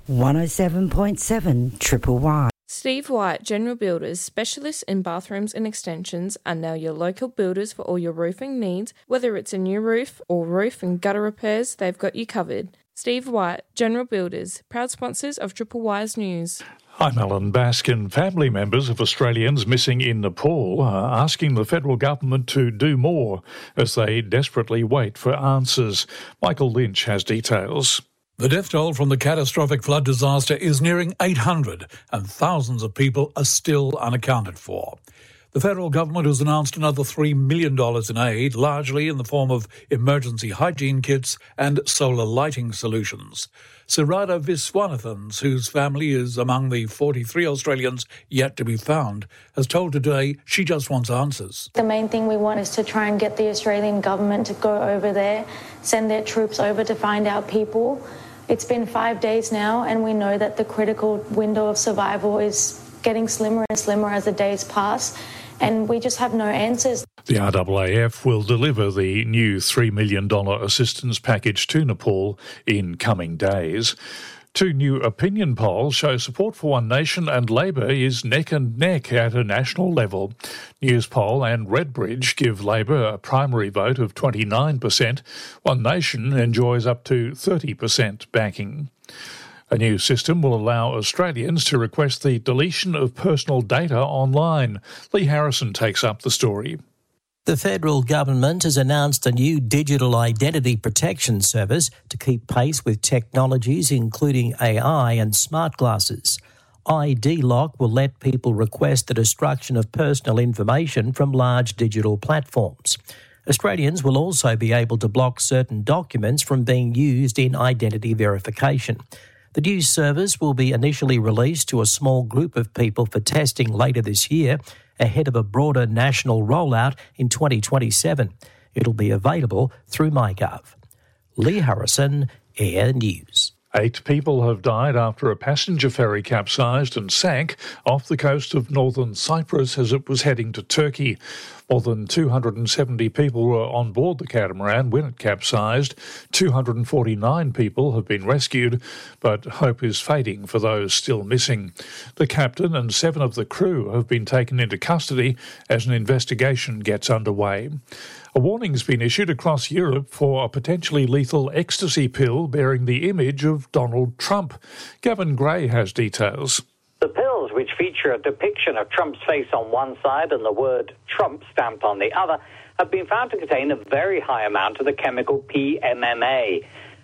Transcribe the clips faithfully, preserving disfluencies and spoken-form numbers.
one oh seven point seven Triple Y. Steve White General Builders, specialists in bathrooms and extensions, are now your local builders for all your roofing needs. Whether it's a new roof or roof and gutter repairs, they've got you covered. Steve White General Builders, proud sponsors of Triple Y's News. I'm Alan Baskin. Family members of Australians missing in Nepal are asking the federal government to do more as they desperately wait for answers. Michael Lynch has details. The death toll from the catastrophic flood disaster is nearing eight hundred and thousands of people are still unaccounted for. The federal government has announced another three million dollars in aid, largely in the form of emergency hygiene kits and solar lighting solutions. Sirada Viswanathan, whose family is among the forty-three Australians yet to be found, has told Today she just wants answers. The main thing we want is to try and get the Australian government to go over there, send their troops over to find our people. It's been five days now, and we know that the critical window of survival is getting slimmer and slimmer as the days pass, and we just have no answers. The R A A F will deliver the new three million dollars assistance package to Nepal in coming days. Two new opinion polls show support for One Nation and Labor is neck and neck at a national level. Newspoll and Redbridge give Labor a primary vote of twenty-nine percent. One Nation enjoys up to thirty percent backing. A new system will allow Australians to request the deletion of personal data online. Lee Harrison takes up the story. The federal government has announced a new digital identity protection service to keep pace with technologies including A I and smart glasses. I D Lock will let people request the destruction of personal information from large digital platforms. Australians will also be able to block certain documents from being used in identity verification. The new service will be initially released to a small group of people for testing later this year, ahead of a broader national rollout in twenty twenty-seven. It'll be available through MyGov. Lee Harrison, Air News. Eight people have died after a passenger ferry capsized and sank off the coast of northern Cyprus as it was heading to Turkey. More than two hundred seventy people were on board the catamaran when it capsized. two hundred forty-nine people have been rescued, but hope is fading for those still missing. The captain and seven of the crew have been taken into custody as an investigation gets underway. A warning's been issued across Europe for a potentially lethal ecstasy pill bearing the image of Donald Trump. Gavin Gray has details. The pills, which feature a depiction of Trump's face on one side and the word Trump stamped on the other, have been found to contain a very high amount of the chemical P M M A.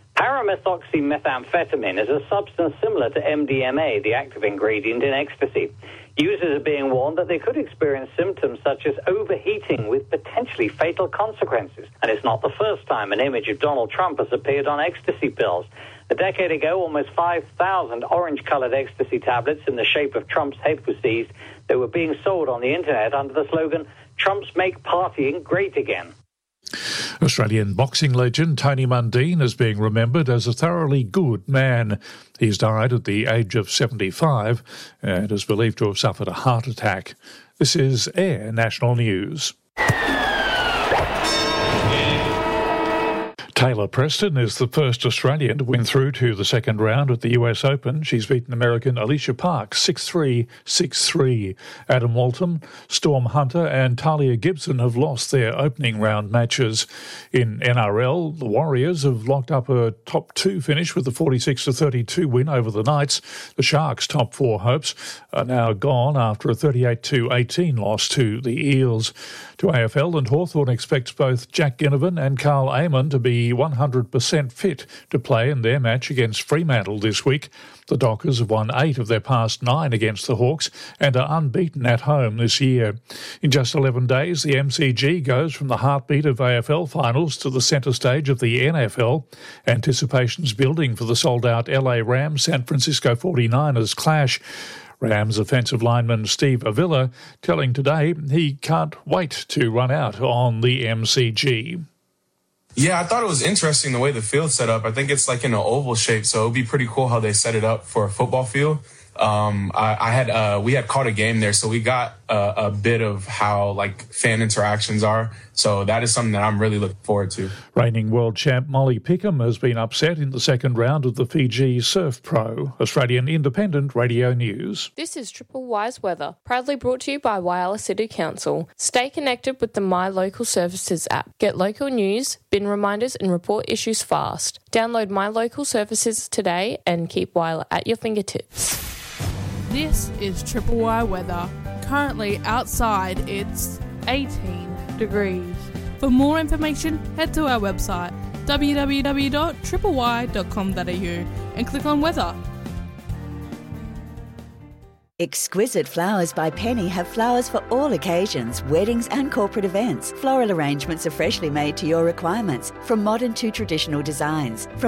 Paramethoxymethamphetamine is a substance similar to M D M A, the active ingredient in ecstasy. Users are being warned that they could experience symptoms such as overheating with potentially fatal consequences. And it's not the first time an image of Donald Trump has appeared on ecstasy pills. A decade ago, almost five thousand orange-coloured ecstasy tablets in the shape of Trump's head were seized. They were being sold on the internet under the slogan, "Trump's make partying great again." Australian boxing legend Tony Mundine is being remembered as a thoroughly good man. He's died at the age of seventy-five and is believed to have suffered a heart attack. This is Air National News. Taylor Preston is the first Australian to win through to the second round at the U S Open. She's beaten American Alicia Parks six three, six three. Adam Walton, Storm Hunter and Talia Gibson have lost their opening round matches. In N R L, the Warriors have locked up a top two finish with a forty-six to thirty-two win over the Knights. The Sharks' top four hopes are now gone after a thirty-eight to eighteen loss to the Eels. To A F L, and Hawthorn expects both Jack Ginnivan and Carl Amon to be one hundred percent fit to play in their match against Fremantle this week. The Dockers have won eight of their past nine against the Hawks and are unbeaten at home this year. In just eleven days, the M C G goes from the heartbeat of A F L finals to the centre stage of the N F L. Anticipation's building for the sold-out L A Rams-San Francisco forty-niners clash. Rams offensive lineman Steve Avila telling Today he can't wait to run out on the M C G. Yeah, I thought it was interesting the way the field's set up. I think it's like in an oval shape, so it would be pretty cool how they set it up for a football field. Um, I, I had uh, we had caught a game there, so we got a, a bit of how like fan interactions are. So that is something that I'm really looking forward to. Reigning world champ Molly Pickham has been upset in the second round of the Fiji Surf Pro. Australian Independent Radio News. This is Triple Y's weather, proudly brought to you by Whyalla City Council. Stay connected with the My Local Services app. Get local news, bin reminders and report issues fast. Download My Local Services today and keep Whyalla at your fingertips. This is Triple Y weather. Currently outside it's eighteen degrees. For more information, head to our website w w w dot triple y dot com dot a u and click on weather. Exquisite Flowers by Penny have flowers for all occasions, weddings and corporate events. Floral arrangements are freshly made to your requirements, from modern to traditional designs. From